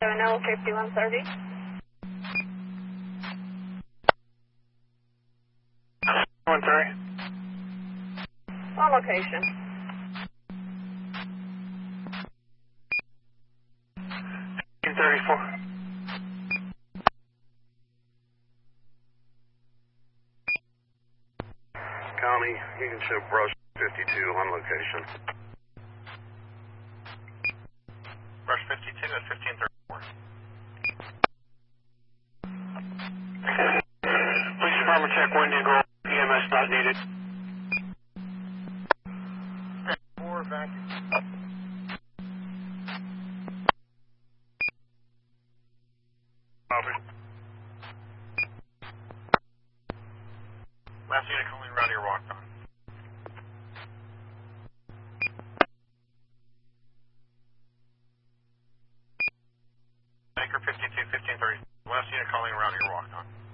7L 5130. One three. On location. 34. County, you can show Brush 52 on location. Brush 52 at 1534. Police Department check Wendigo. EMS not needed. 4 vacuum. Copy. Last unit calling around your walk on. Anchor 52, 1530. Last unit calling around your walk on.